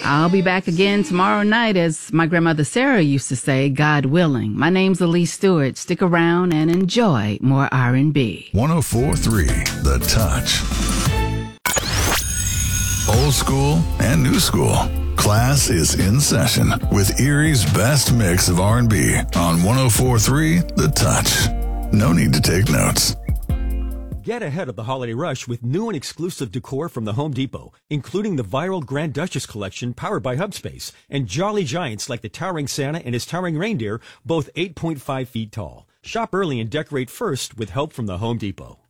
I'll be back again tomorrow night, as my grandmother Sarah used to say, God willing. My name's Elise Stewart. Stick around and enjoy more R&B. 104.3 The Touch. Old school and new school. Class is in session with Erie's best mix of R&B on 104.3 The Touch. No need to take notes. Get ahead of the holiday rush with new and exclusive decor from the Home Depot, including the viral Grand Duchess collection powered by Hubspace and jolly giants like the towering Santa and his towering reindeer, both 8.5 feet tall. Shop early and decorate first with help from the Home Depot.